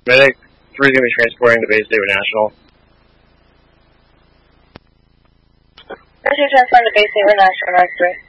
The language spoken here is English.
Medic 3 is going to be transporting to Base David National. Where's you transporting to Base David National, Mark 3?